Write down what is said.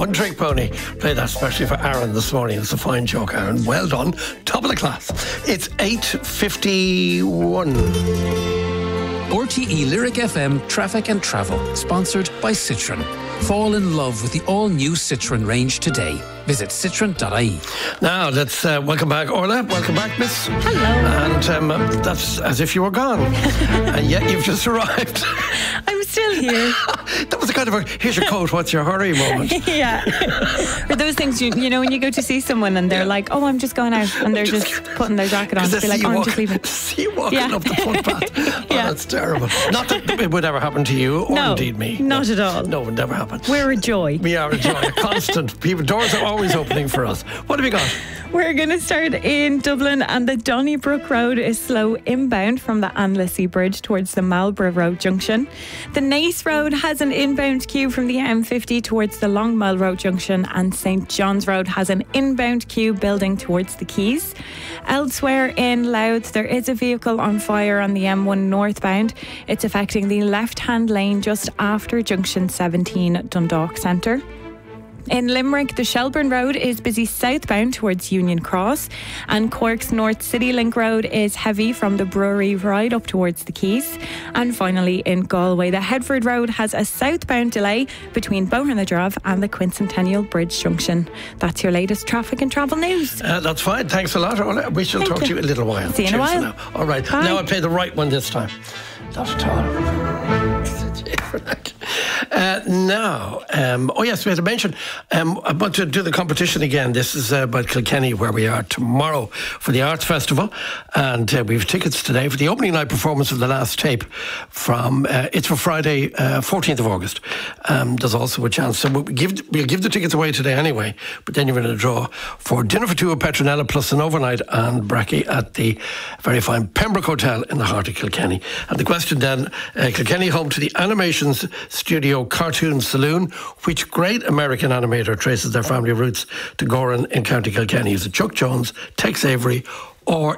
One Trick Pony. Play that especially for Aaron this morning. It's a fine joke, Aaron. Well done. Top of the class. It's 8:51. RTE Lyric FM Traffic and Travel, sponsored by Citroën. Fall in love with the all-new Citroën range today. Visit citroen.ie. Now, let's welcome back Orla. Welcome back, miss. Hello. And that's as if you were gone. And yet you've just arrived. I'm still here. That was a kind of here's your coat, what's your hurry moment. Yeah. Or those things, you know, when you go to see someone and they're like, oh, I'm just going out. And they're just putting their jacket on. Be like, oh, I'm just leaving. See you walking up the footpath. Oh, Yeah. that's terrible. Not that it would ever happen to you or No, indeed me. not at all. No, it would never happen. We're a joy. We are a joy, a constant. Doors are always opening for us. What have you got? We're going to start in Dublin, and the Donnybrook Road is slow inbound from the Anglesey Bridge towards the Marlborough Road junction. The Naas Road has an inbound queue from the M50 towards the Longmile Road junction, and St John's Road has an inbound queue building towards the Quays. Elsewhere in Louth, there is a vehicle on fire on the M1 northbound. It's affecting the left-hand lane just after junction 17 Dundalk Centre. In Limerick, the Shelburne Road is busy southbound towards Union Cross, and Cork's North City Link Road is heavy from the Brewery right up towards the Quays. And finally, in Galway, the Headford Road has a southbound delay between Bohernadrav and the Quincentennial Bridge junction. That's your latest traffic and travel news. That's fine. Thanks a lot, Orla. We shall talk to you in a little while. See you in a Cheers while. for now. All right. Bye. Now I play the right one this time. Not at all. Yes, we had to mention about to do the competition again. This is about Kilkenny, where we are tomorrow for the Arts Festival, and we have tickets today for the opening night performance of The Last Tape. It's for Friday, 14th of August. There's also a chance, so we'll give the tickets away today anyway. But then you're in a draw for dinner for two at Petronella plus an overnight and Bracky at the very fine Pembroke Hotel in the heart of Kilkenny. And the question then: Kilkenny home to the Animations Studio Cartoon Saloon. Which great American animator traces their family roots to Goran in County Kilkenny? Is it Chuck Jones, Tex Avery, or